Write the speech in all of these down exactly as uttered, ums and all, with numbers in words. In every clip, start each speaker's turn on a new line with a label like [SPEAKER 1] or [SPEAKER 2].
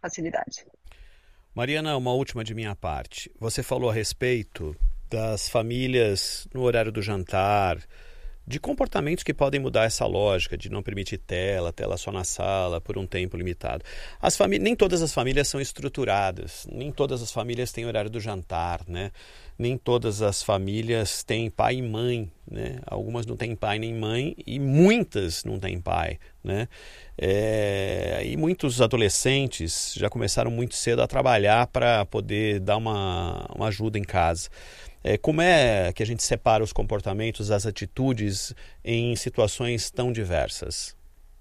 [SPEAKER 1] facilidade.
[SPEAKER 2] Mariana, uma última de minha parte. Você falou a respeito das famílias no horário do jantar, de comportamentos que podem mudar essa lógica de não permitir tela, tela só na sala, por um tempo limitado. As famí- nem todas as famílias são estruturadas, nem todas as famílias têm horário do jantar, né? Nem todas as famílias têm pai e mãe, né? Algumas não têm pai nem mãe e muitas não têm pai, né? É, e muitos adolescentes já começaram muito cedo a trabalhar para poder dar uma, uma ajuda em casa. É, como é que a gente separa os comportamentos, as atitudes em situações tão diversas?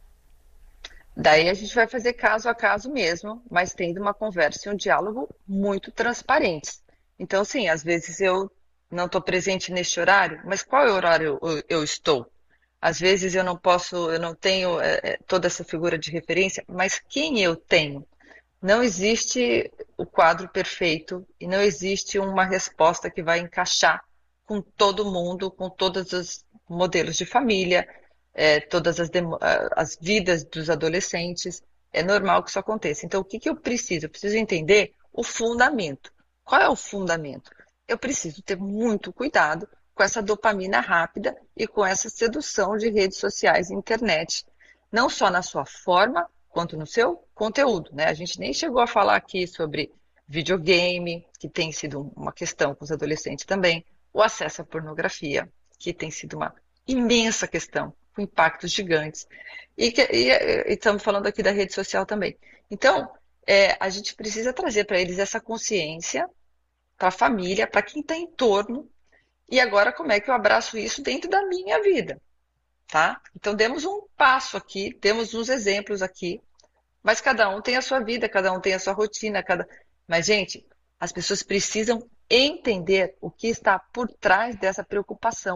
[SPEAKER 1] Daí a gente vai fazer caso a caso mesmo, mas tendo uma conversa e um diálogo muito transparentes. Então, sim, às vezes eu não estou presente neste horário, mas qual é o horário eu, eu estou? Às vezes eu não posso, eu não tenho é, toda essa figura de referência, mas quem eu tenho? Não existe o quadro perfeito e não existe uma resposta que vai encaixar com todo mundo, com todos os modelos de família, é, todas as, as vidas dos adolescentes. É normal que isso aconteça. Então, o que, que eu preciso? Eu preciso entender o fundamento. Qual é o fundamento? Eu preciso ter muito cuidado com essa dopamina rápida e com essa sedução de redes sociais e internet. Não só na sua forma, quanto no seu conteúdo, né? A gente nem chegou a falar aqui sobre videogame, que tem sido uma questão com os adolescentes também, o acesso à pornografia, que tem sido uma imensa questão, com impactos gigantes. E, que, e, e estamos falando aqui da rede social também. Então, é, a gente precisa trazer para eles essa consciência, para a família, para quem está em torno, e agora como é que eu abraço isso dentro da minha vida? Tá? Então, demos um passo aqui, temos uns exemplos aqui, mas cada um tem a sua vida, cada um tem a sua rotina. Cada... Mas, gente, as pessoas precisam entender o que está por trás dessa preocupação.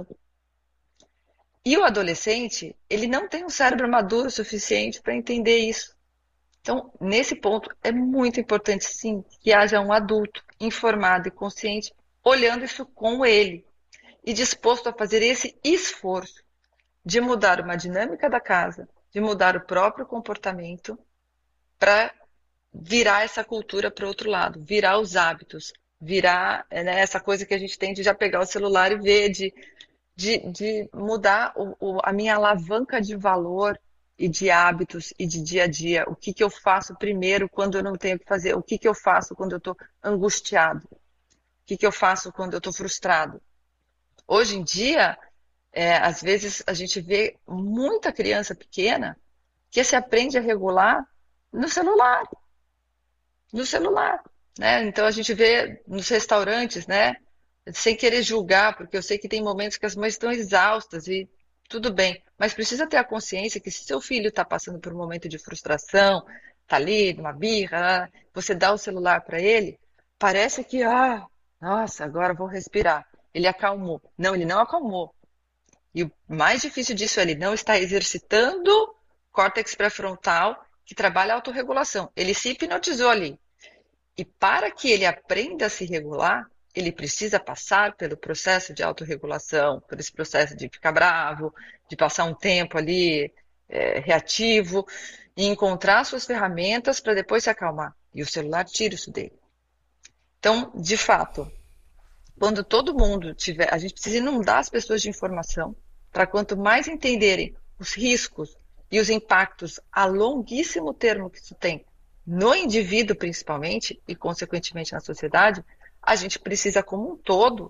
[SPEAKER 1] E o adolescente, ele não tem um cérebro maduro o suficiente para entender isso. Então, nesse ponto, é muito importante, sim, que haja um adulto informado e consciente, olhando isso com ele e disposto a fazer esse esforço de mudar uma dinâmica da casa, de mudar o próprio comportamento para virar essa cultura para o outro lado, virar os hábitos, virar, né, essa coisa que a gente tem de já pegar o celular e ver, de, de, de mudar o, o, a minha alavanca de valor e de hábitos e de dia a dia. O que, que eu faço primeiro quando eu não tenho o que fazer? O que, que eu faço quando eu estou angustiado? O que, que eu faço quando eu estou frustrado? Hoje em dia, É, às vezes a gente vê muita criança pequena que se aprende a regular no celular, no celular, né? Então a gente vê nos restaurantes, né? Sem querer julgar, porque eu sei que tem momentos que as mães estão exaustas e tudo bem, mas precisa ter a consciência que se seu filho está passando por um momento de frustração, está ali numa birra, você dá o celular para ele, parece que, ah, nossa, agora vou respirar. Ele acalmou. Não, ele não acalmou. E o mais difícil disso é ele não estar exercitando o córtex pré-frontal, que trabalha a autorregulação. Ele se hipnotizou ali. E para que ele aprenda a se regular, ele precisa passar pelo processo de autorregulação, por esse processo de ficar bravo, de passar um tempo ali é, reativo, e encontrar suas ferramentas para depois se acalmar. E o celular tira isso dele. Então, de fato, quando todo mundo tiver... A gente precisa inundar as pessoas de informação, para quanto mais entenderem os riscos e os impactos a longuíssimo termo que isso tem no indivíduo principalmente e consequentemente na sociedade, a gente precisa como um todo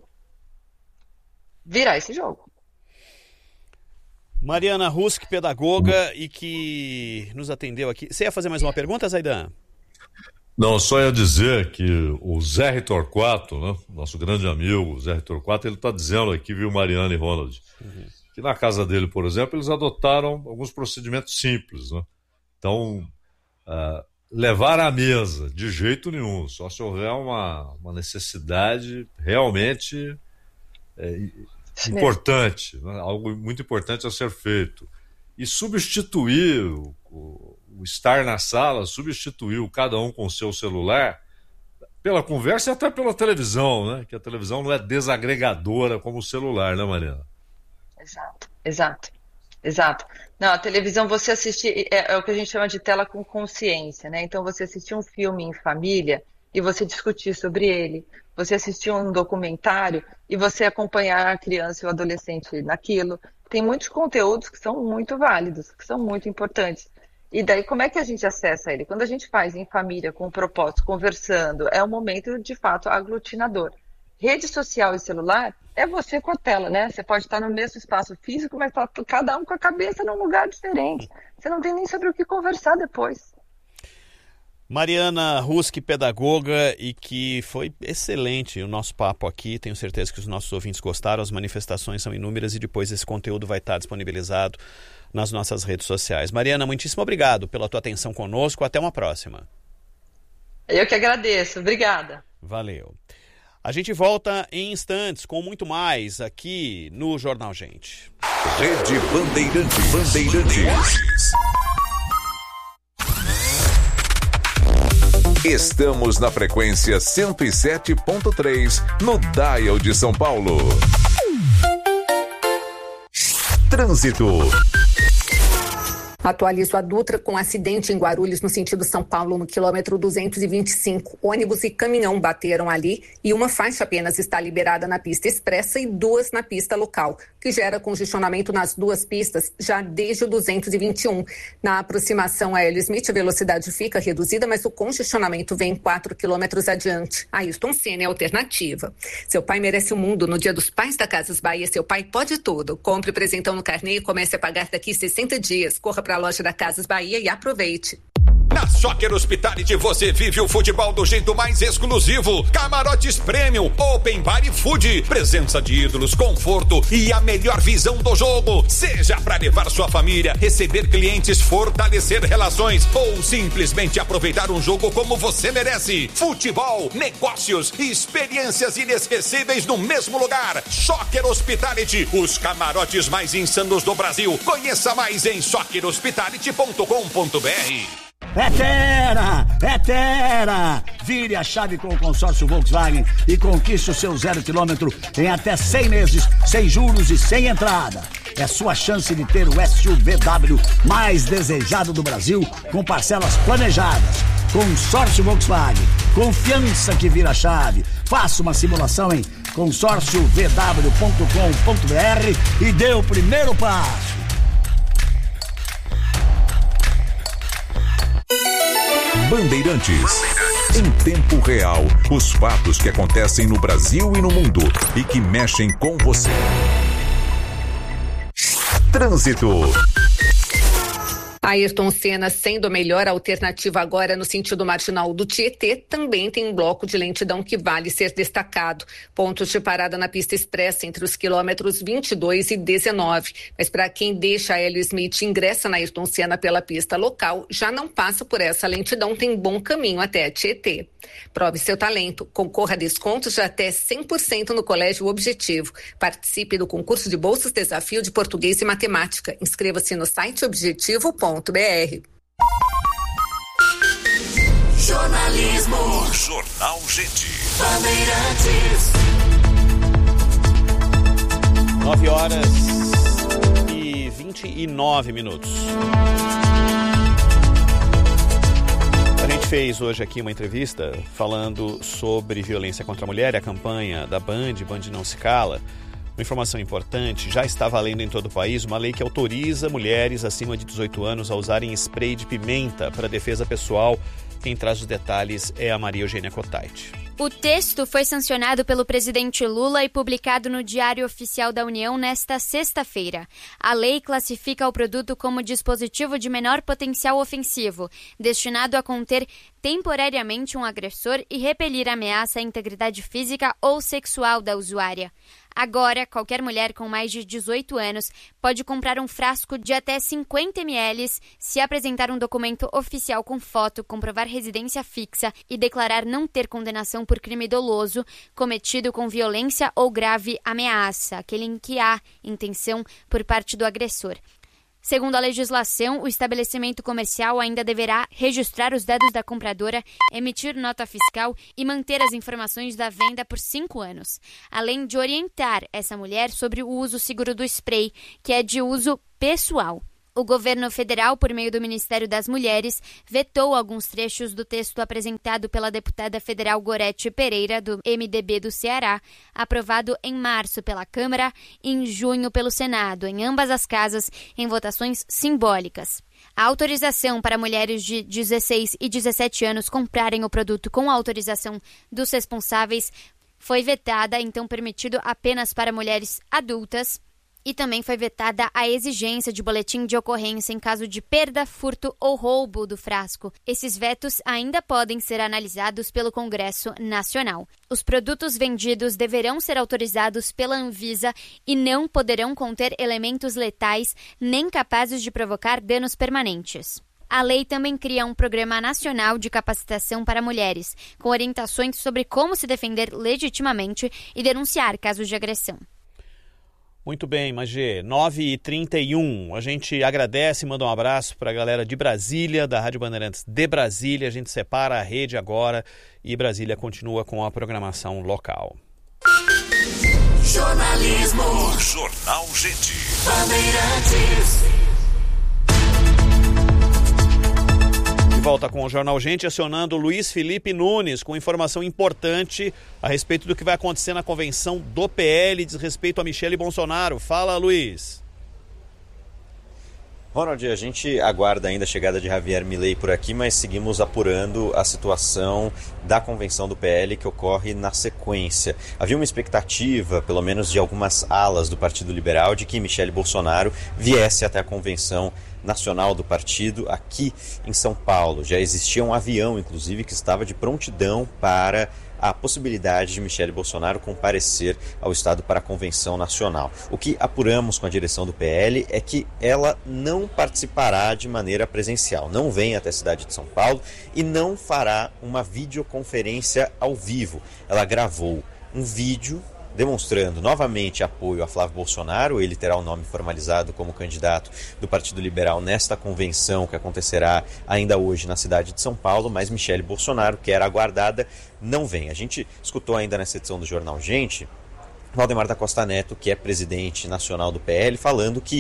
[SPEAKER 1] virar esse jogo.
[SPEAKER 2] Mariana Rusk, pedagoga e que nos atendeu aqui. Você ia fazer mais uma pergunta, Zaidan?
[SPEAKER 3] Não, só ia dizer que o Zé Torquato, né, nosso grande amigo Zé Torquato, ele está dizendo aqui, viu, Mariana e Ronald, uhum. que na casa dele, por exemplo, eles adotaram alguns procedimentos simples, né? Então, uh, levar à mesa, de jeito nenhum, só se houver uma, uma necessidade realmente é, importante, né? Algo muito importante a ser feito. E substituir o, o, o estar na sala, substituir o cada um com o seu celular pela conversa e até pela televisão, né? Que a televisão não é desagregadora como o celular, né, Mariana?
[SPEAKER 1] Exato, exato. Exato. Não, a televisão você assiste, é, é o que a gente chama de tela com consciência, né? Então você assistir um filme em família e você discutir sobre ele, você assistir um documentário e você acompanhar a criança e o adolescente naquilo. Tem muitos conteúdos que são muito válidos, que são muito importantes. E daí como é que a gente acessa ele? Quando a gente faz em família, com um propósito, conversando, é um momento de fato aglutinador. Rede social e celular é você com a tela, né? Você pode estar no mesmo espaço físico, mas tá cada um com a cabeça num lugar diferente. Você não tem nem sobre o que conversar depois.
[SPEAKER 2] Mariana Ruski, pedagoga, e que foi excelente o nosso papo aqui. Tenho certeza que os nossos ouvintes gostaram. As manifestações são inúmeras e depois esse conteúdo vai estar disponibilizado nas nossas redes sociais. Mariana, muitíssimo obrigado pela tua atenção conosco. Até uma próxima.
[SPEAKER 1] Eu que agradeço. Obrigada.
[SPEAKER 2] Valeu. A gente volta em instantes com muito mais aqui no Jornal Gente.
[SPEAKER 4] Rede Bandeirantes. Bandeirantes. Estamos na frequência cento e sete ponto três no Dial de São Paulo. Trânsito.
[SPEAKER 5] Atualizo a Dutra com acidente em Guarulhos, no sentido São Paulo, no quilômetro duzentos e vinte e cinco. Ônibus e caminhão bateram ali e uma faixa apenas está liberada na pista expressa e duas na pista local, que gera congestionamento nas duas pistas já desde o duzentos e vinte e um. Na aproximação a Hélio Smith, a velocidade fica reduzida, mas o congestionamento vem quatro quilômetros adiante. Ayrton Senna é alternativa. Seu pai merece o mundo. No Dia dos Pais da Casas Bahia, seu pai pode tudo. Compre presentão no carnê e comece a pagar daqui sessenta dias. Corra para a loja da Casas Bahia e aproveite.
[SPEAKER 6] Na Soccer Hospitality você vive o futebol do jeito mais exclusivo. Camarotes Premium, Open Bar e Food, presença de ídolos, conforto e a melhor visão do jogo. Seja para levar sua família, receber clientes, fortalecer relações ou simplesmente aproveitar um jogo como você merece. Futebol, negócios e experiências inesquecíveis no mesmo lugar. Soccer Hospitality, os camarotes mais insanos do Brasil. Conheça mais em soccer hospitality ponto com ponto b r.
[SPEAKER 7] É Tera! É Tera! Vire a chave com o consórcio Volkswagen e conquiste o seu zero quilômetro em até cem meses, sem juros e sem entrada. É sua chance de ter o S U V W mais desejado do Brasil, com parcelas planejadas. Consórcio Volkswagen. Confiança que vira chave. Faça uma simulação em consórcio v w ponto com ponto b r e dê o primeiro passo.
[SPEAKER 4] Bandeirantes. Em tempo real, os fatos que acontecem no Brasil e no mundo e que mexem com você. Trânsito.
[SPEAKER 5] Ayrton Senna, sendo a melhor alternativa agora no sentido marginal do Tietê, também tem um bloco de lentidão que vale ser destacado. Pontos de parada na pista expressa entre os quilômetros vinte e dois e dezenove. Mas para quem deixa a Hélio Smith e ingressa na Ayrton Senna pela pista local, já não passa por essa lentidão, tem bom caminho até a Tietê. Prove seu talento, concorra a descontos de até cem por cento no Colégio Objetivo. Participe do concurso de bolsas Desafio de Português e Matemática. Inscreva-se no site objetivo ponto b r.
[SPEAKER 4] Jornalismo. Jornal Gente. Bandeirantes.
[SPEAKER 2] nove horas e vinte e nove minutos. A gente fez hoje aqui uma entrevista falando sobre violência contra a mulher e a campanha da Band, Band Não Se Cala. Uma informação importante, já está valendo em todo o país uma lei que autoriza mulheres acima de dezoito anos a usarem spray de pimenta para defesa pessoal. Quem traz os detalhes é a Maria Eugênia Cotait.
[SPEAKER 8] O texto foi sancionado pelo presidente Lula e publicado no Diário Oficial da União nesta sexta-feira. A lei classifica o produto como dispositivo de menor potencial ofensivo, destinado a conter temporariamente um agressor e repelir ameaça à integridade física ou sexual da usuária. Agora, qualquer mulher com mais de dezoito anos pode comprar um frasco de até cinquenta mililitros se apresentar um documento oficial com foto, comprovar residência fixa e declarar não ter condenação por crime doloso cometido com violência ou grave ameaça, aquele em que há intenção por parte do agressor. Segundo a legislação, o estabelecimento comercial ainda deverá registrar os dados da compradora, emitir nota fiscal e manter as informações da venda por cinco anos, além de orientar essa mulher sobre o uso seguro do spray, que é de uso pessoal. O governo federal, por meio do Ministério das Mulheres, vetou alguns trechos do texto apresentado pela deputada federal Gorete Pereira, do M D B do Ceará, aprovado em março pela Câmara e em junho pelo Senado, em ambas as casas, em votações simbólicas. A autorização para mulheres de dezesseis e dezessete anos comprarem o produto com a autorização dos responsáveis foi vetada, então permitido apenas para mulheres adultas. E também foi vetada a exigência de boletim de ocorrência em caso de perda, furto ou roubo do frasco. Esses vetos ainda podem ser analisados pelo Congresso Nacional. Os produtos vendidos deverão ser autorizados pela Anvisa e não poderão conter elementos letais nem capazes de provocar danos permanentes. A lei também cria um programa nacional de capacitação para mulheres, com orientações sobre como se defender legitimamente e denunciar casos de agressão.
[SPEAKER 2] Muito bem, Magê, nove e trinta e um, a gente agradece e manda um abraço para a galera de Brasília, da Rádio Bandeirantes de Brasília, a gente separa a rede agora e Brasília continua com a programação local.
[SPEAKER 4] Jornalismo, Jornal Gente,
[SPEAKER 2] Bandeirantes. Volta com o Jornal Gente, acionando Luiz Felipe Nunes com informação importante a respeito do que vai acontecer na convenção do P L diz respeito a Michele Bolsonaro. Fala, Luiz.
[SPEAKER 9] Ronald, a gente aguarda ainda a chegada de Javier Milei por aqui, mas seguimos apurando a situação da convenção do P L que ocorre na sequência. Havia uma expectativa, pelo menos de algumas alas do Partido Liberal, de que Michele Bolsonaro viesse até a convenção nacional do partido aqui em São Paulo. Já existia um avião, inclusive, que estava de prontidão para a possibilidade de Michele Bolsonaro comparecer ao Estado para a convenção nacional. O que apuramos com a direção do P L é que ela não participará de maneira presencial, não vem até a cidade de São Paulo e não fará uma videoconferência ao vivo. Ela gravou um vídeo demonstrando novamente apoio a Flávio Bolsonaro. Ele terá o nome formalizado como candidato do Partido Liberal nesta convenção que acontecerá ainda hoje na cidade de São Paulo, mas Michele Bolsonaro, que era aguardada, não vem. A gente escutou ainda nessa edição do Jornal Gente Valdemar da Costa Neto, que é presidente nacional do P L, falando que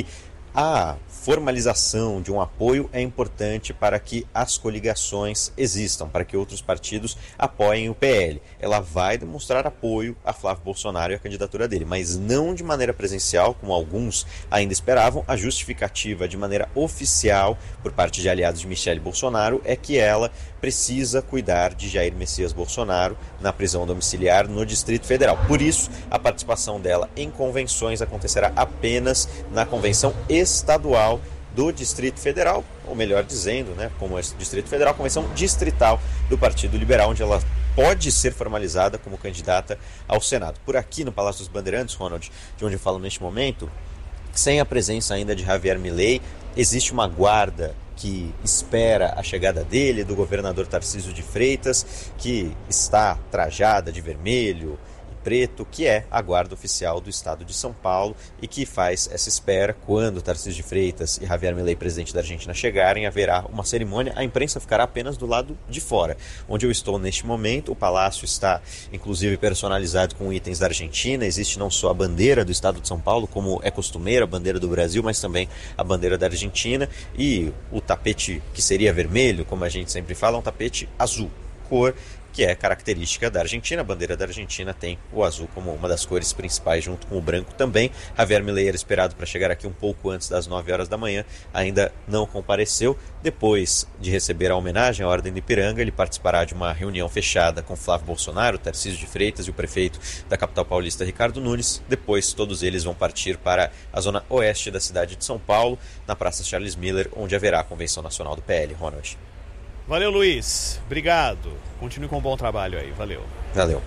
[SPEAKER 9] a formalização de um apoio é importante para que as coligações existam, para que outros partidos apoiem o P L. Ela vai demonstrar apoio a Flávio Bolsonaro e a candidatura dele, mas não de maneira presencial, como alguns ainda esperavam. A justificativa de maneira oficial por parte de aliados de Michele Bolsonaro é que ela precisa cuidar de Jair Messias Bolsonaro na prisão domiciliar no Distrito Federal. Por isso, a participação dela em convenções acontecerá apenas na convenção estadual do Distrito Federal, ou melhor dizendo, né, como é Distrito Federal, convenção distrital do Partido Liberal, onde ela pode ser formalizada como candidata ao Senado. Por aqui no Palácio dos Bandeirantes, Ronald, de onde eu falo neste momento, sem a presença ainda de Javier Milei, existe uma guarda que espera a chegada dele, do governador Tarcísio de Freitas, que está trajada de vermelho e preto, que é a guarda oficial do estado de São Paulo e que faz essa espera. Quando Tarcísio de Freitas e Javier Milei, presidente da Argentina, chegarem, haverá uma cerimônia. A imprensa ficará apenas do lado de fora. Onde eu estou neste momento, o palácio está inclusive personalizado com itens da Argentina. Existe não só a bandeira do estado de São Paulo, como é costumeiro, a bandeira do Brasil, mas também a bandeira da Argentina, e o tapete que seria vermelho, como a gente sempre fala, é um tapete azul, cor que é característica da Argentina. A bandeira da Argentina tem o azul como uma das cores principais, junto com o branco também. Javier Milei era esperado para chegar aqui um pouco antes das nove horas da manhã, ainda não compareceu. Depois de receber a homenagem à Ordem do Ipiranga, ele participará de uma reunião fechada com Flávio Bolsonaro, Tarcísio de Freitas e o prefeito da capital paulista, Ricardo Nunes. Depois, todos eles vão partir para a zona oeste da cidade de São Paulo, na Praça Charles Miller, onde haverá a Convenção Nacional do P L. Ronald.
[SPEAKER 2] Valeu, Luiz. Obrigado. Continue com um bom trabalho aí. Valeu.
[SPEAKER 9] Valeu.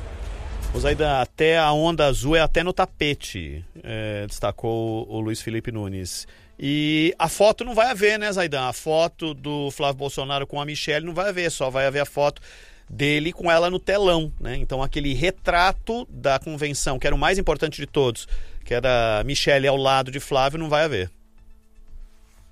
[SPEAKER 2] O Zaidan, até a onda azul é até no tapete, é, destacou o Luiz Felipe Nunes. E a foto não vai haver, né, Zaidan? A foto do Flávio Bolsonaro com a Michele não vai haver, só vai haver a foto dele com ela no telão, né? Então aquele retrato da convenção, que era o mais importante de todos, que era a Michele ao lado de Flávio, não vai haver.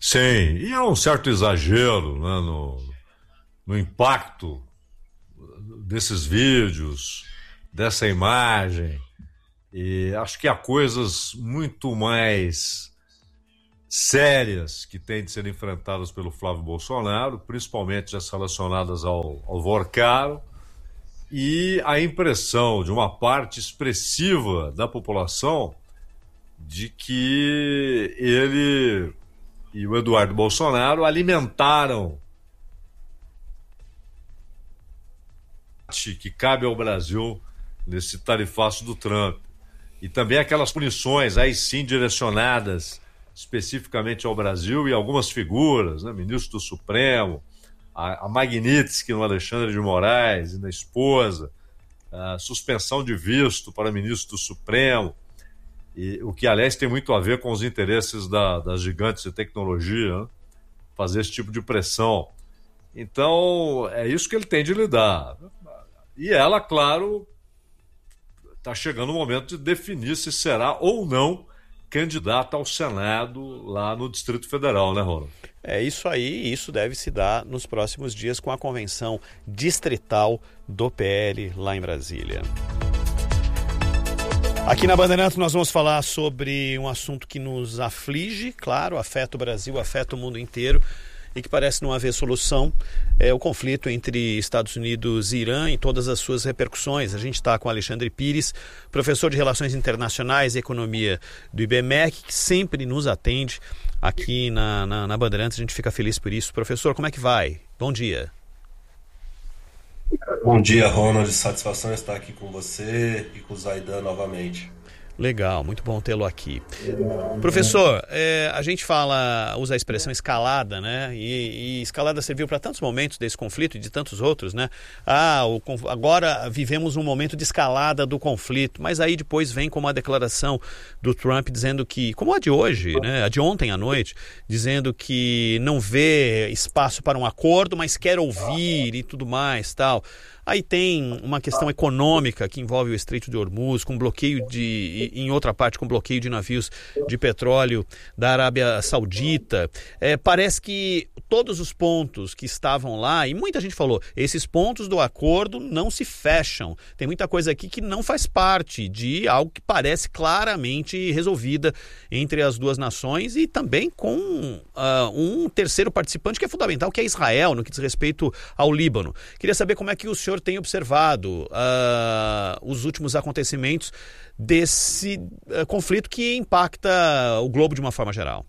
[SPEAKER 3] Sim, e há um certo exagero, né, no, no impacto desses vídeos, dessa imagem, e acho que há coisas muito mais sérias que têm de ser enfrentadas pelo Flávio Bolsonaro, principalmente as relacionadas ao, ao Vorcaro, e a impressão de uma parte expressiva da população de que ele e o Eduardo Bolsonaro alimentaram que cabe ao Brasil nesse tarifaço do Trump. E também aquelas punições, aí sim direcionadas especificamente ao Brasil e algumas figuras, né? Ministro do Supremo, a, a Magnitsky no Alexandre de Moraes e na esposa, a suspensão de visto para ministro do Supremo, e, o que, aliás, tem muito a ver com os interesses da, das gigantes de tecnologia, né? Fazer esse tipo de pressão. Então, é isso que ele tem de lidar. E ela, claro, está chegando o momento de definir se será ou não candidata ao Senado lá no Distrito Federal, né, Ronald?
[SPEAKER 2] É isso aí, isso deve se dar nos próximos dias com a convenção distrital do P L lá em Brasília. Aqui na Bandeirantes nós vamos falar sobre um assunto que nos aflige, claro, afeta o Brasil, afeta o mundo inteiro e que parece não haver solução, é o conflito entre Estados Unidos e Irã e todas as suas repercussões. A gente está com Alexandre Pires, professor de Relações Internacionais e Economia do I B M E C, que sempre nos atende aqui na, na, na Bandeirantes. A gente fica feliz por isso. Professor, como é que vai? Bom dia.
[SPEAKER 10] Bom dia, Ronald. Satisfação estar aqui com você e com o Zaidan novamente.
[SPEAKER 2] Legal, muito bom tê-lo aqui. Professor, é, a gente fala, usa a expressão escalada, né? E, e escalada serviu para tantos momentos desse conflito e de tantos outros, né? Ah, o, agora vivemos um momento de escalada do conflito, mas aí depois vem com uma declaração do Trump dizendo que, como a de hoje, né? A de ontem à noite, dizendo que não vê espaço para um acordo, mas quer ouvir e tudo mais, tal. Aí tem uma questão econômica que envolve o Estreito de Hormuz, com bloqueio de, em outra parte, com bloqueio de navios de petróleo da Arábia Saudita. É, parece que todos os pontos que estavam lá, e muita gente falou, esses pontos do acordo não se fecham. Tem muita coisa aqui que não faz parte de algo que parece claramente resolvida entre as duas nações e também com uh, um terceiro participante que é fundamental, que é Israel, no que diz respeito ao Líbano. Queria saber como é que o senhor tem observado uh, os últimos acontecimentos desse uh, conflito que impacta o globo de uma forma geral.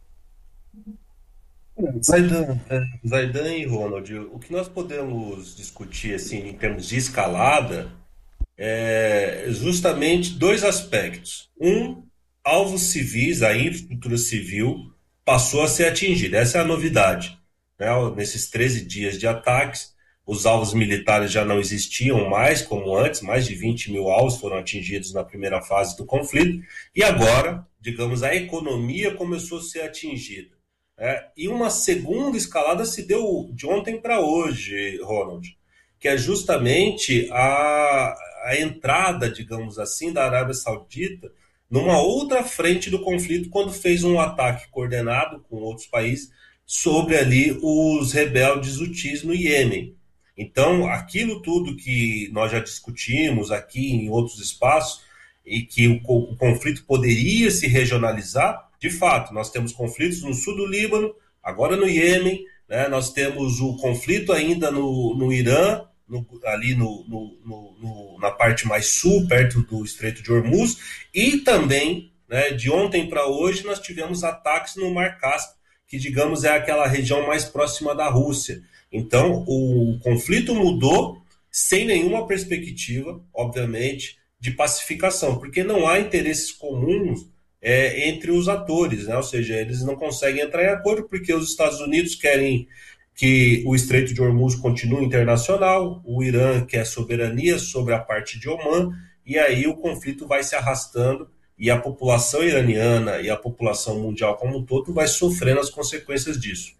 [SPEAKER 10] Zaidan, Zaidan e Ronald, o que nós podemos discutir assim, em termos de escalada é justamente dois aspectos. Um, alvos civis, a infraestrutura civil passou a ser atingida. Essa é a novidade, né? Nesses treze dias de ataques, os alvos militares já não existiam mais como antes, mais de vinte mil alvos foram atingidos na primeira fase do conflito, e agora, digamos, a economia começou a ser atingida. É, e uma segunda escalada se deu de ontem para hoje, Ronald, que é justamente a, a entrada, digamos assim, da Arábia Saudita numa outra frente do conflito, quando fez um ataque coordenado com outros países sobre ali os rebeldes hutis no Iêmen. Então, aquilo tudo que nós já discutimos aqui em outros espaços e que o, o conflito poderia se regionalizar, de fato, nós temos conflitos no sul do Líbano, agora no Iêmen, né? Nós temos o conflito ainda no, no Irã, no, ali no, no, no, no, na parte mais sul, perto do Estreito de Hormuz, e também, né, de ontem para hoje, nós tivemos ataques no Mar Cáspio, que, digamos, é aquela região mais próxima da Rússia. Então, o conflito mudou sem nenhuma perspectiva, obviamente, de pacificação, porque não há interesses comuns é, entre os atores, né? Ou seja, eles não conseguem entrar em acordo porque os Estados Unidos querem que o Estreito de Hormuz continue internacional, o Irã quer soberania sobre a parte de Omã, e aí o conflito vai se arrastando e a população iraniana e a população mundial como um todo vai sofrendo as consequências disso.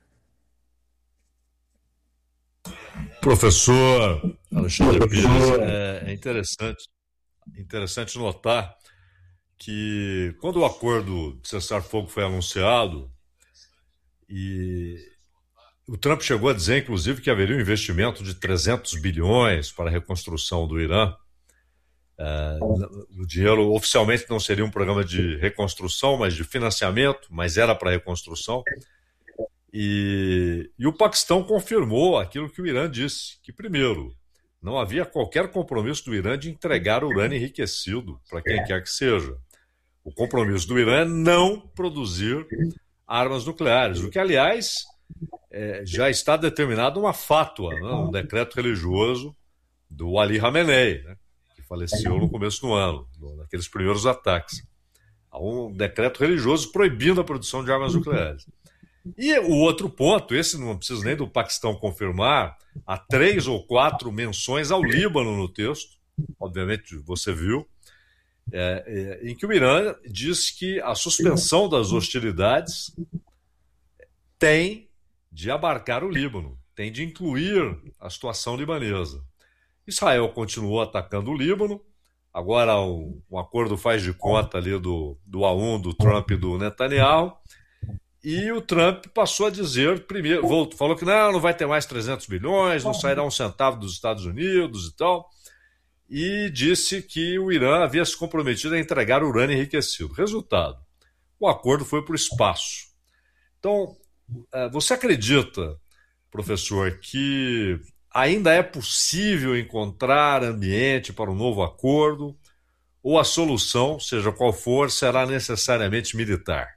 [SPEAKER 3] Professor Alexandre Pires, é, é interessante, interessante notar que quando o acordo de cessar-fogo foi anunciado E o Trump chegou a dizer, inclusive, que haveria um investimento de trezentos bilhões para a reconstrução do Irã. Uh, o dinheiro oficialmente não seria um programa de reconstrução, mas de financiamento, mas era para reconstrução. E, e o Paquistão confirmou aquilo que o Irã disse, que primeiro, não havia qualquer compromisso do Irã de entregar urânio enriquecido para quem quer que seja. O compromisso do Irã é não produzir armas nucleares, o que, aliás, é, já está determinado uma fátua, né, um decreto religioso do Ali Khamenei, né, que faleceu no começo do ano, naqueles primeiros ataques. Há um decreto religioso proibindo a produção de armas nucleares. E o outro ponto, esse não precisa nem do Paquistão confirmar, há três ou quatro menções ao Líbano no texto, obviamente você viu, é, é, em que o Irã diz que a suspensão das hostilidades tem de abarcar o Líbano, tem de incluir a situação libanesa. Israel continuou atacando o Líbano, agora um, um acordo faz de conta ali do, do A um, do Trump e do Netanyahu, e o Trump passou a dizer, primeiro, voltou, falou que não, não vai ter mais trezentos bilhões, não sairá um centavo dos Estados Unidos e tal, e disse que o Irã havia se comprometido a entregar urânio enriquecido. Resultado, o acordo foi para o espaço. Então, você acredita, professor, que ainda é possível encontrar ambiente para um novo acordo, ou a solução, seja qual for, será necessariamente militar?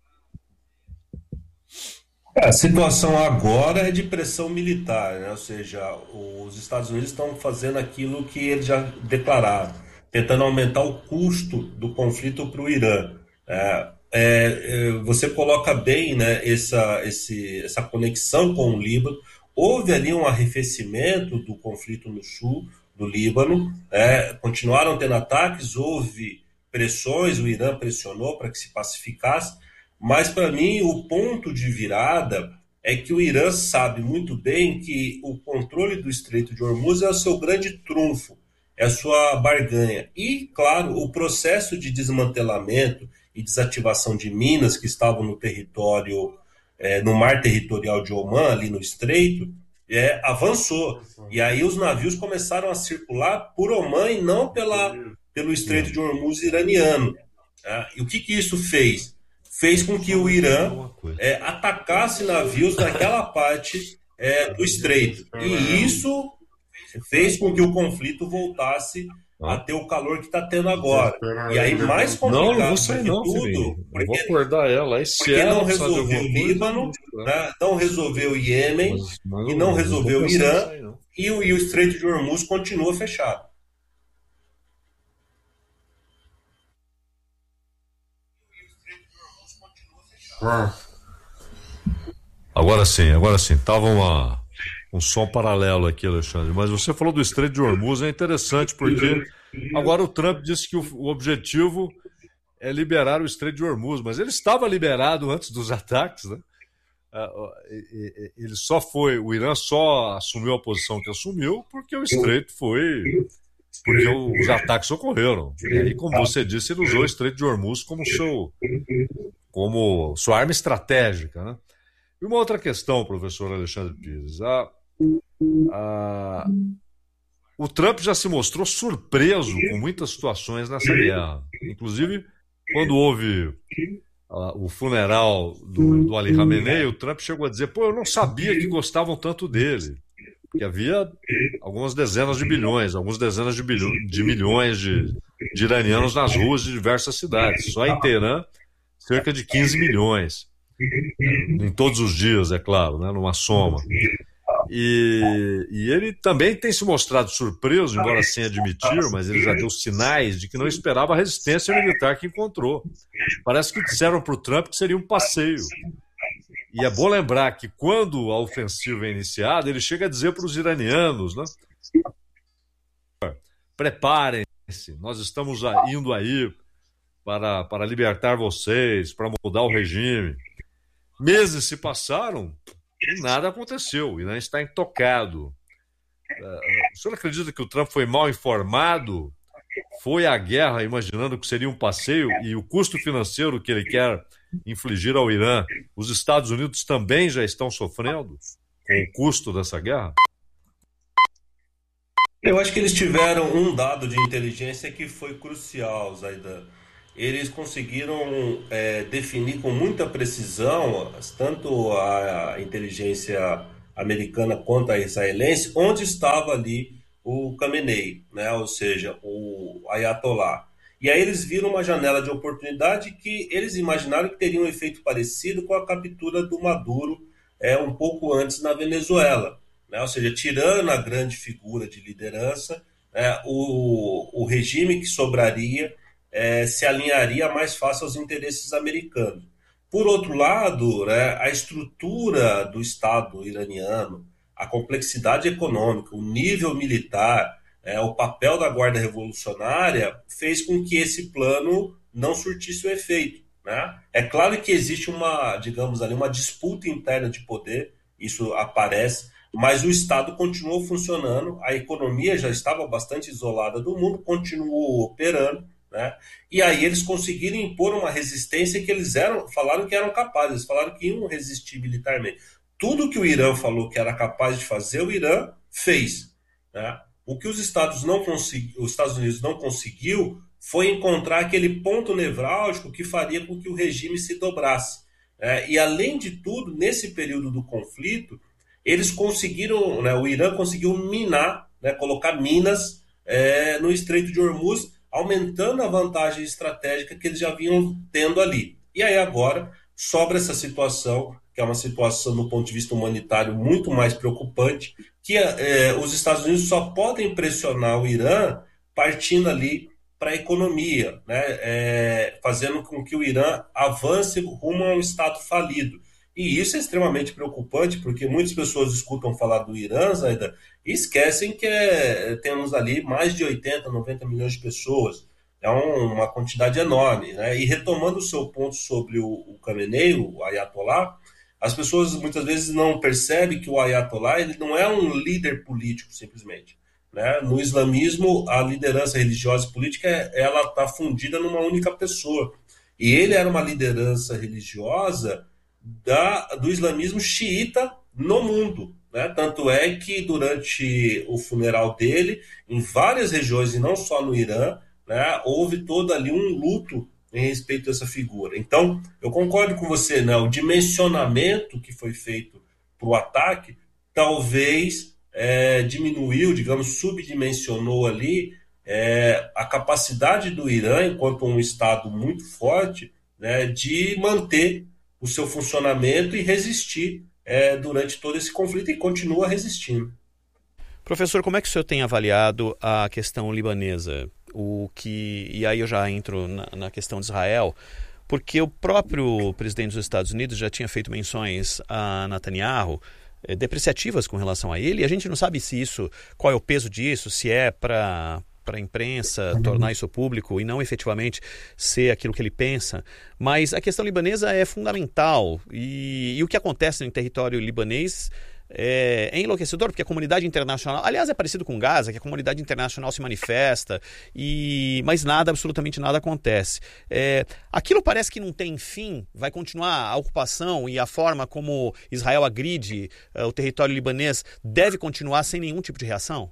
[SPEAKER 10] A situação agora é de pressão militar, né? Ou seja, os Estados Unidos estão fazendo aquilo que eles já declararam, tentando aumentar o custo do conflito para o Irã. É, é, você coloca bem, né, essa, esse, essa conexão com o Líbano. Houve ali um arrefecimento do conflito no sul do Líbano, é, continuaram tendo ataques, houve pressões, o Irã pressionou para que se pacificasse. Mas, para mim, o ponto de virada é que o Irã sabe muito bem que o controle do Estreito de Hormuz é o seu grande trunfo, é a sua barganha. E, claro, o processo de desmantelamento e desativação de minas que estavam no território, é, no mar territorial de Omã, ali no Estreito, é, avançou. E aí os navios começaram a circular por Omã e não pela, pelo Estreito de Hormuz iraniano. Tá? E o que, que isso fez? Fez com que o Irã é, atacasse navios naquela parte é, do estreito. E isso fez com que o conflito voltasse a ter o calor que está tendo agora. E aí, mais complicado
[SPEAKER 3] não, não vou sair, não,
[SPEAKER 10] tudo,
[SPEAKER 3] filho.
[SPEAKER 10] porque,
[SPEAKER 3] vou acordar ela. Aí,
[SPEAKER 10] porque ela não resolveu o Líbano, né, não resolveu o Iêmen, mas, mas e não, não resolveu o Irã, sair, e, o, e o Estreito de Hormuz continua fechado.
[SPEAKER 3] Agora sim, agora sim. Tava uma, um som paralelo aqui, Alexandre. Mas você falou do Estreito de Hormuz, é interessante porque agora o Trump disse que o, o objetivo é liberar o Estreito de Hormuz, mas ele estava liberado antes dos ataques, né? Ele só foi, o Irã só assumiu a posição que assumiu porque o Estreito foi, porque os ataques ocorreram. E aí, como você disse, ele usou o Estreito de Hormuz como seu, como sua arma estratégica, né? E uma outra questão, professor Alexandre Pires, a, a, o Trump já se mostrou surpreso com muitas situações nessa guerra, inclusive quando houve a, o funeral do, do Ali Khamenei, o Trump chegou a dizer, pô, eu não sabia que gostavam tanto dele, porque havia algumas dezenas de bilhões, algumas dezenas de, bilhões, de milhões de, de iranianos nas ruas de diversas cidades, só em Teherã cerca de quinze milhões, em todos os dias, é claro, né, numa soma. E, e ele também tem se mostrado surpreso, embora sem admitir, mas ele já deu sinais de que não esperava a resistência militar que encontrou. Parece que disseram para o Trump que seria um passeio. E é bom lembrar que quando a ofensiva é iniciada, ele chega a dizer para os iranianos, né, preparem-se, nós estamos indo aí para, para libertar vocês, para mudar o regime. Meses se passaram e nada aconteceu, e não está intocado. O senhor acredita que o Trump foi mal informado? Foi à guerra imaginando que seria um passeio e o custo financeiro que ele quer infligir ao Irã, os Estados Unidos também já estão sofrendo com o custo dessa guerra?
[SPEAKER 10] Eu acho que eles tiveram um dado de inteligência que foi crucial, Zaidan. Eles conseguiram é, definir com muita precisão, tanto a inteligência americana quanto a israelense, onde estava ali o Khamenei, né? Ou seja, o Ayatollah. E aí eles viram uma janela de oportunidade que eles imaginaram que teria um efeito parecido com a captura do Maduro é, um pouco antes na Venezuela. Né? Ou seja, tirando a grande figura de liderança, é, o, o regime que sobraria é, se alinharia mais fácil aos interesses americanos. Por outro lado, né, a estrutura do Estado iraniano, a complexidade econômica, o nível militar, é, o papel da Guarda Revolucionária fez com que esse plano não surtisse o efeito. Né? É claro que existe uma, digamos ali, uma disputa interna de poder, isso aparece, mas o Estado continuou funcionando, a economia já estava bastante isolada do mundo, continuou operando, né? E aí eles conseguiram impor uma resistência que eles eram, falaram que eram capazes, eles falaram que iam resistir militarmente. Tudo que o Irã falou que era capaz de fazer, o Irã fez. Né? O que os Estados, não consegui, os Estados Unidos não conseguiu foi encontrar aquele ponto nevrálgico que faria com que o regime se dobrasse. Né? E além de tudo, nesse período do conflito, eles conseguiram, né, o Irã conseguiu minar, né, colocar minas é, no Estreito de Hormuz, aumentando a vantagem estratégica que eles já vinham tendo ali. E aí agora sobra essa situação, que é uma situação do ponto de vista humanitário muito mais preocupante, que é, os Estados Unidos só podem pressionar o Irã partindo ali para a economia, né, é, fazendo com que o Irã avance rumo a um Estado falido. E isso é extremamente preocupante, porque muitas pessoas escutam falar do Irã, Zaidan, e esquecem que é, temos ali mais de oitenta, noventa milhões de pessoas. É um, uma quantidade enorme. Né? E retomando o seu ponto sobre o, o Khamenei, o Ayatollah, as pessoas muitas vezes não percebem que o Ayatollah ele não é um líder político, simplesmente. Né? No islamismo, a liderança religiosa e política ela está fundida numa única pessoa. E ele era uma liderança religiosa Da, do islamismo xiita no mundo. Né? Tanto é que durante o funeral dele, em várias regiões, e não só no Irã, né, houve todo ali um luto em respeito a essa figura. Então, eu concordo com você, né? O dimensionamento que foi feito para o ataque talvez é, diminuiu, digamos, subdimensionou ali é, a capacidade do Irã, enquanto um Estado muito forte, né, de manter o seu funcionamento e resistir é, durante todo esse conflito e continua resistindo.
[SPEAKER 2] Professor, como é que o senhor tem avaliado a questão libanesa? O que, e aí eu já entro na, na questão de Israel, porque o próprio presidente dos Estados Unidos já tinha feito menções a Netanyahu é, depreciativas com relação a ele, e a gente não sabe se isso, qual é o peso disso, se é para para a imprensa tornar isso público e não efetivamente ser aquilo que ele pensa, mas a questão libanesa é fundamental e, e o que acontece no território libanês é, é enlouquecedor, porque a comunidade internacional, aliás é parecido com Gaza, que a comunidade internacional se manifesta, e, mas nada, absolutamente nada acontece. É, aquilo parece que não tem fim, vai continuar a ocupação e a forma como Israel agride uh, o território libanês deve continuar sem nenhum tipo de reação?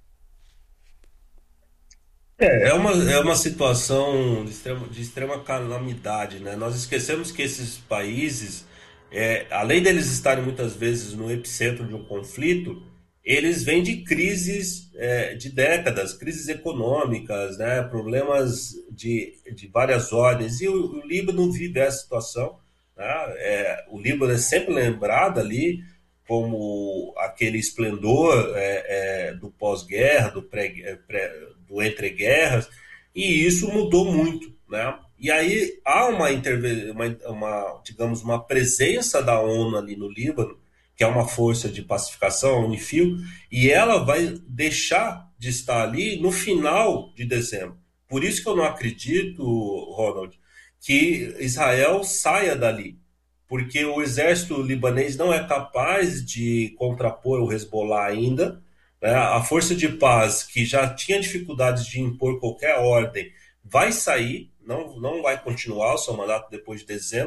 [SPEAKER 10] É, é uma, é uma situação de extrema, de extrema calamidade, né? Nós esquecemos que esses países, é, além deles estarem muitas vezes no epicentro de um conflito, eles vêm de crises é, de décadas, crises econômicas, né? Problemas de, de várias ordens, e o, o Líbano vive essa situação. Né? É, o Líbano é sempre lembrado ali como aquele esplendor é, é, do pós-guerra, do pré, pré do entre guerras, e isso mudou muito, né? E aí há uma, interve... uma, uma, digamos, uma presença da ONU ali no Líbano, que é uma força de pacificação, a Unifil, e ela vai deixar de estar ali no final de dezembro. Por isso que eu não acredito, Ronald, que Israel saia dali, porque o exército libanês não é capaz de contrapor o Hezbollah ainda. A força de paz, que já tinha dificuldades de impor qualquer ordem, vai sair, não, não vai continuar o seu mandato depois de dezembro,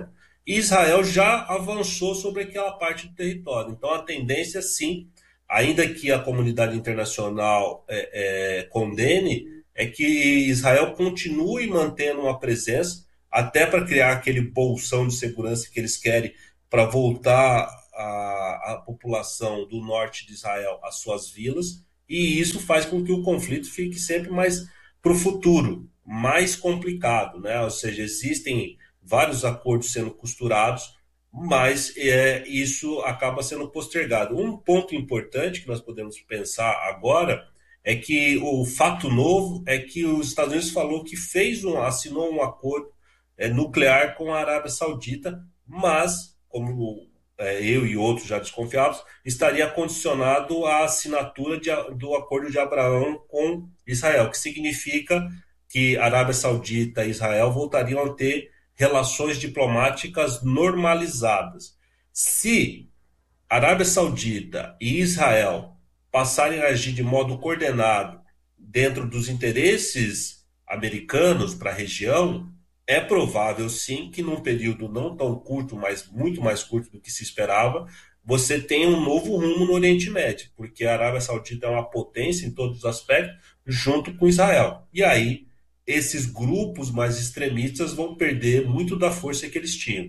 [SPEAKER 10] Israel já avançou sobre aquela parte do território. Então a tendência, sim, ainda que a comunidade internacional é, é, condene, é que Israel continue mantendo uma presença, até para criar aquele bolsão de segurança que eles querem, para voltar a, a população do norte de Israel às suas vilas, e isso faz com que o conflito fique sempre mais para o futuro, mais complicado, né? Ou seja, existem vários acordos sendo costurados, mas é, isso acaba sendo postergado. Um ponto importante que nós podemos pensar agora é que o fato novo é que os Estados Unidos falou que fez um, assinou um acordo é, nuclear com a Arábia Saudita, mas, como é, eu e outros já desconfiados, estaria condicionado à assinatura de, do Acordo de Abraão com Israel, que significa que a Arábia Saudita e Israel voltariam a ter relações diplomáticas normalizadas. Se Arábia Saudita e Israel passarem a agir de modo coordenado dentro dos interesses americanos para a região, é provável sim que num período não tão curto, mas muito mais curto do que se esperava, você tenha um novo rumo no Oriente Médio, porque a Arábia Saudita é uma potência em todos os aspectos, junto com Israel. E aí, esses grupos mais extremistas vão perder muito da força que eles tinham.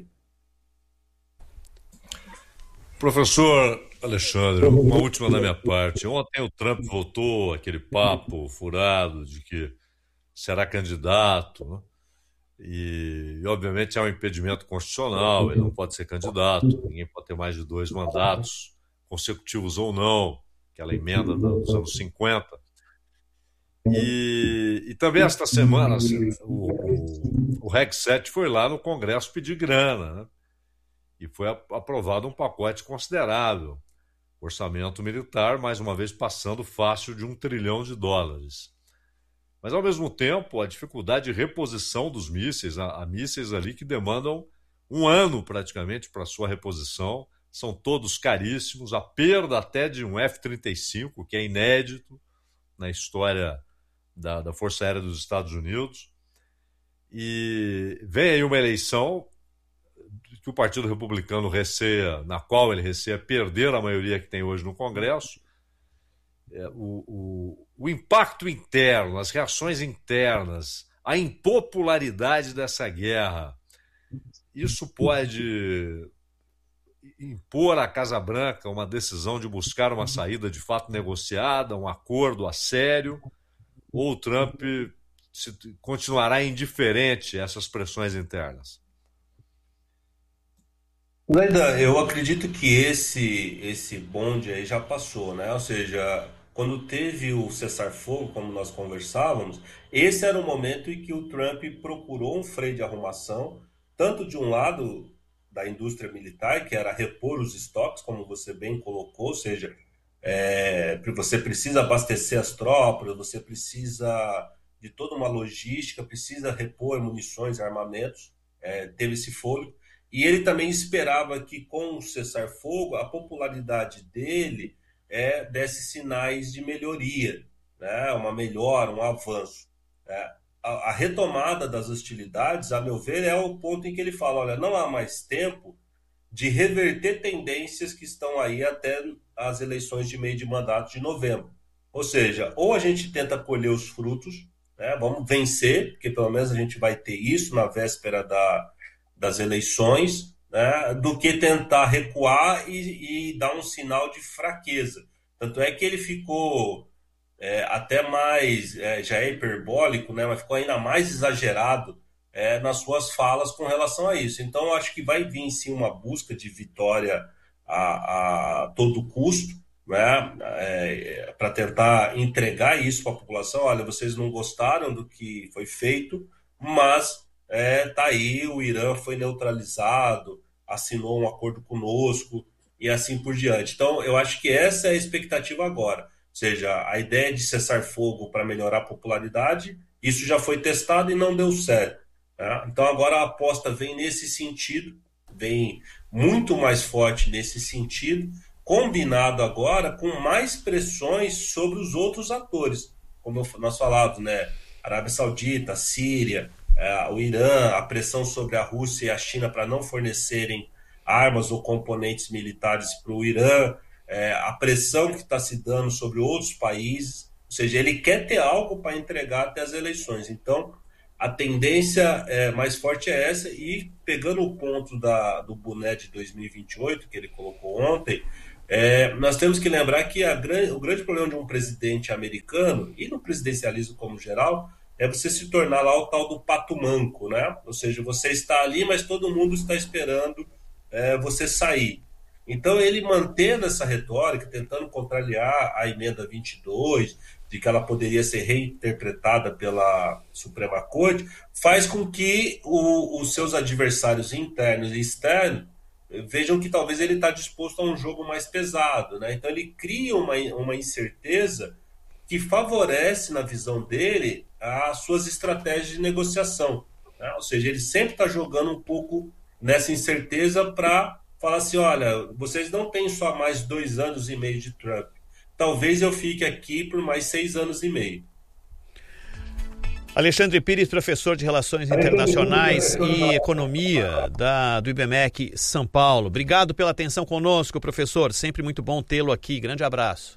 [SPEAKER 3] Professor Alexandre, uma última da minha parte. Ontem o Trump voltou aquele papo furado de que será candidato, né? E, e obviamente há um impedimento constitucional, ele não pode ser candidato, ninguém pode ter mais de dois mandatos, consecutivos ou não, aquela emenda dos anos cinquenta. E, e também esta semana assim, o, o, o Reg sete foi lá no Congresso pedir grana, né? E foi aprovado um pacote considerável, orçamento militar, mais uma vez passando fácil de um trilhão de dólares. Mas, ao mesmo tempo, a dificuldade de reposição dos mísseis, há, há mísseis ali que demandam um ano praticamente para sua reposição, são todos caríssimos, a perda até de um F trinta e cinco, que é inédito na história da, da Força Aérea dos Estados Unidos. E vem aí uma eleição que o Partido Republicano receia, na qual ele receia perder a maioria que tem hoje no Congresso. É, o, o, o impacto interno, as reações internas, a impopularidade dessa guerra, isso pode impor à Casa Branca uma decisão de buscar uma saída de fato negociada, um acordo a sério, ou o Trump se, continuará indiferente a essas pressões internas?
[SPEAKER 10] Leda, eu acredito que esse, esse bonde aí já passou, né? Ou seja, quando teve o cessar-fogo, como nós conversávamos, esse era o momento em que o Trump procurou um freio de arrumação, tanto de um lado da indústria militar, que era repor os estoques, como você bem colocou, ou seja, é, você precisa abastecer as tropas, você precisa de toda uma logística, precisa repor munições, armamentos, é, teve esse fôlego. E ele também esperava que, com o cessar-fogo, a popularidade dele é, desse sinais de melhoria, né? Uma melhora, um avanço. Né? A, a retomada das hostilidades, a meu ver, é o ponto em que ele fala, olha, não há mais tempo de reverter tendências que estão aí até as eleições de meio de mandato de novembro. Ou seja, ou a gente tenta colher os frutos, né? Vamos vencer, porque pelo menos a gente vai ter isso na véspera da... das eleições, né, do que tentar recuar e, e dar um sinal de fraqueza. Tanto é que ele ficou é, até mais, é, já é hiperbólico, né, mas ficou ainda mais exagerado é, nas suas falas com relação a isso. Então, eu acho que vai vir, sim, uma busca de vitória a, a todo custo, né, é, para tentar entregar isso para a população. Olha, vocês não gostaram do que foi feito, mas... É, tá aí, o Irã foi neutralizado, assinou um acordo conosco e assim por diante. Então, eu acho que essa é a expectativa agora. Ou seja, a ideia de cessar fogo para melhorar a popularidade, isso já foi testado e não deu certo. Né? Então, agora a aposta vem nesse sentido, vem muito mais forte nesse sentido, combinado agora com mais pressões sobre os outros atores. Como nós falávamos, né? Arábia Saudita, Síria, é, o Irã, a pressão sobre a Rússia e a China para não fornecerem armas ou componentes militares para o Irã, é, a pressão que está se dando sobre outros países, ou seja, ele quer ter algo para entregar até as eleições. Então, a tendência é, mais forte é essa, e pegando o ponto da, do boné de dois mil e vinte e oito, que ele colocou ontem, é, nós temos que lembrar que a, o grande problema de um presidente americano, e no presidencialismo como geral, é você se tornar lá o tal do pato manco, né? Ou seja, você está ali, mas todo mundo está esperando é, você sair. Então, ele mantendo essa retórica, tentando contrariar a emenda vinte e dois, de que ela poderia ser reinterpretada pela Suprema Corte, faz com que o, os seus adversários internos e externos vejam que talvez ele está disposto a um jogo mais pesado, né? Então, ele cria uma, uma incerteza que favorece, na visão dele, as suas estratégias de negociação, né? Ou seja, ele sempre está jogando um pouco nessa incerteza para falar assim, olha, vocês não têm só mais dois anos e meio de Trump, talvez eu fique aqui por mais seis anos e meio.
[SPEAKER 2] Alexandre Pires, professor de Relações Internacionais e Economia da, do I B M E C São Paulo. Obrigado pela atenção conosco, professor. Sempre muito bom tê-lo aqui. Grande abraço.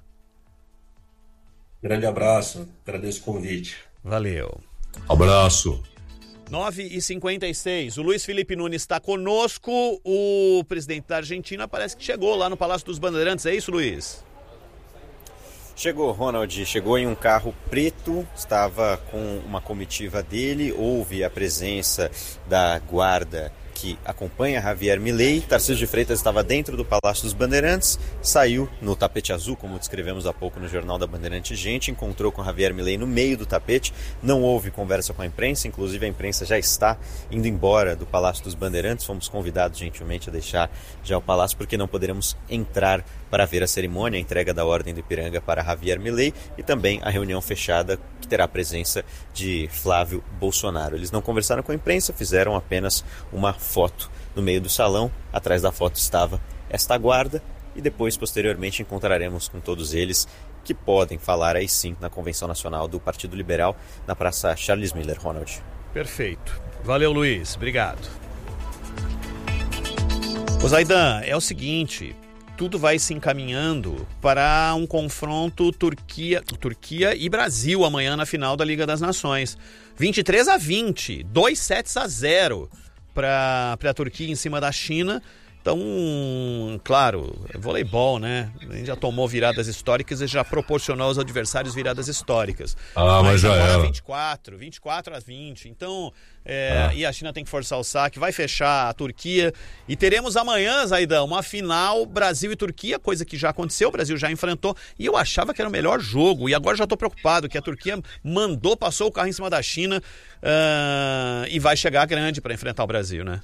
[SPEAKER 10] Grande abraço. Agradeço o convite.
[SPEAKER 2] Valeu.
[SPEAKER 3] Abraço.
[SPEAKER 2] nove e cinquenta e seis, o Luiz Felipe Nunes está conosco, o presidente da Argentina parece que chegou lá no Palácio dos Bandeirantes, é isso, Luiz?
[SPEAKER 9] Chegou, Ronald, chegou em um carro preto, estava com uma comitiva dele, houve a presença da guarda que acompanha Javier Milei. Tarcísio de Freitas estava dentro do Palácio dos Bandeirantes, saiu no tapete azul, como descrevemos há pouco no Jornal da Bandeirante Gente, encontrou com Javier Milei no meio do tapete, não houve conversa com a imprensa, inclusive a imprensa já está indo embora do Palácio dos Bandeirantes, fomos convidados gentilmente a deixar já o palácio, porque não poderemos entrar para ver a cerimônia, a entrega da Ordem do Ipiranga para Javier Milei e também a reunião fechada que terá a presença de Flávio Bolsonaro. Eles não conversaram com a imprensa, fizeram apenas uma foto no meio do salão. Atrás da foto estava esta guarda e depois, posteriormente, encontraremos com todos eles que podem falar aí sim na Convenção Nacional do Partido Liberal na Praça Charles Miller. Ronald.
[SPEAKER 2] Perfeito. Valeu, Luiz. Obrigado. Ô Zaidan, é o seguinte... tudo vai se encaminhando para um confronto Turquia, Turquia e Brasil amanhã na final da Liga das Nações. vinte e três a vinte, dois sets a zero para a Turquia em cima da China. Então, claro, voleibol, né? A gente já tomou viradas históricas e já proporcionou aos adversários viradas históricas.
[SPEAKER 3] Ah, mas, mas já era.
[SPEAKER 2] vinte e quatro, vinte e quatro a vinte. Então, é, ah. e a China tem que forçar o saque, vai fechar a Turquia. E teremos amanhã, Zaidão, uma final Brasil e Turquia, coisa que já aconteceu, o Brasil já enfrentou. E eu achava que era o melhor jogo. E agora já estou preocupado que a Turquia mandou, passou o carro em cima da China uh, e vai chegar grande para enfrentar o Brasil, né?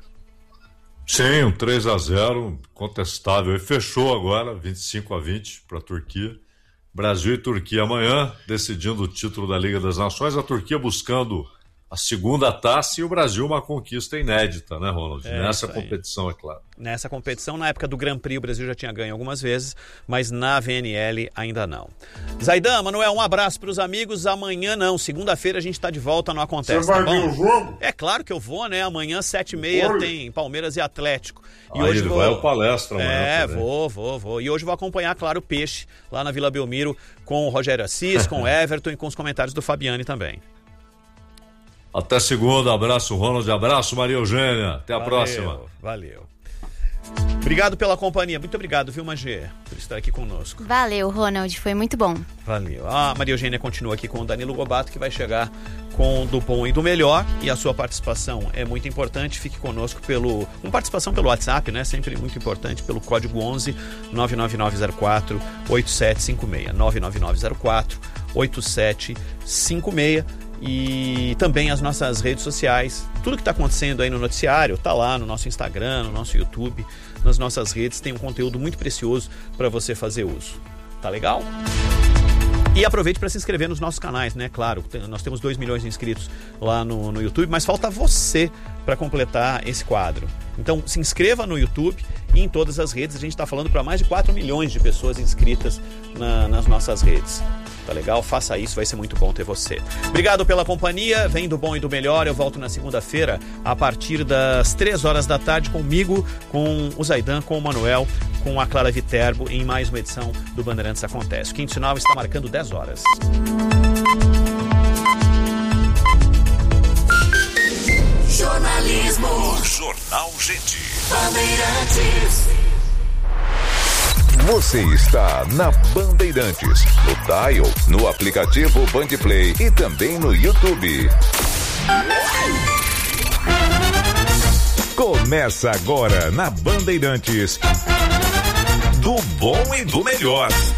[SPEAKER 3] Sim, um três a zero, contestável. E fechou agora, vinte e cinco a vinte para a Turquia. Brasil e Turquia amanhã, decidindo o título da Liga das Nações. A Turquia buscando a segunda taça e o Brasil uma conquista inédita, né, Ronald? É, Nessa competição, é claro.
[SPEAKER 2] Nessa competição, na época do Grand Prix, o Brasil já tinha ganho algumas vezes, mas na V N L ainda não. Zaidan, Manuel, um abraço para os amigos. Amanhã não, segunda-feira a gente está de volta, não acontece.
[SPEAKER 3] Você vai
[SPEAKER 2] tá
[SPEAKER 3] ver
[SPEAKER 2] bom?
[SPEAKER 3] o jogo?
[SPEAKER 2] É claro que eu vou, né? Amanhã, sete e meia, tem Palmeiras e Atlético. E
[SPEAKER 3] ah,
[SPEAKER 2] hoje
[SPEAKER 3] ele
[SPEAKER 2] vou...
[SPEAKER 3] vai ao palestra amanhã.
[SPEAKER 2] É,
[SPEAKER 3] também.
[SPEAKER 2] vou, vou, vou. E hoje vou acompanhar, claro, o Peixe, lá na Vila Belmiro, com o Rogério Assis, com o Everton e com os comentários do Fabiane também.
[SPEAKER 3] Até segunda, abraço Ronald, abraço Maria Eugênia, até a
[SPEAKER 2] valeu,
[SPEAKER 3] próxima.
[SPEAKER 2] Valeu. Obrigado pela companhia, muito obrigado, viu, Magê, por estar aqui conosco.
[SPEAKER 8] Valeu, Ronald, foi muito bom.
[SPEAKER 2] Valeu. A Maria Eugênia continua aqui com o Danilo Gobato, que vai chegar com do bom e do melhor, e a sua participação é muito importante. Fique conosco pelo, com participação pelo WhatsApp, né, sempre muito importante, pelo código onze nove nove nove zero quatro oito sete cinco seis, nove nove nove zero quatro oito sete cinco seis. E também as nossas redes sociais. Tudo que está acontecendo aí no noticiário está lá no nosso Instagram, no nosso YouTube, nas nossas redes. Tem um conteúdo muito precioso para você fazer uso. Tá legal? E aproveite para se inscrever nos nossos canais, né? Claro, nós temos dois milhões de inscritos lá no, no YouTube, mas falta você para completar esse quadro. Então se inscreva no YouTube e em todas as redes. A gente está falando para mais de quatro milhões de pessoas inscritas na, nas nossas redes. Tá legal? Faça isso, vai ser muito bom ter você. Obrigado pela companhia, vem do bom e do melhor. Eu volto na segunda-feira a partir das três horas da tarde comigo, com o Zaidan, com o Manuel, com a Clara Viterbo em mais uma edição do Bandeirantes Acontece. O Quinto Sinal está marcando dez horas.
[SPEAKER 4] Jornalismo. Jornal Gente. Bandeirantes. Você está na Bandeirantes, no Dial, no aplicativo Bandplay e também no YouTube. Começa agora na Bandeirantes, do bom e do melhor.